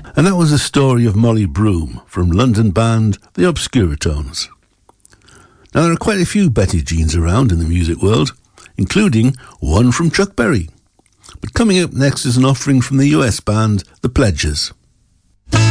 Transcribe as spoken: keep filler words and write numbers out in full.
And that was the story of Molly Broom from London band The Obscuratones. Now there are quite a few Betty Jeans around in the music world, including one from Chuck Berry. But coming up next is an offering from the U S band The Pledges.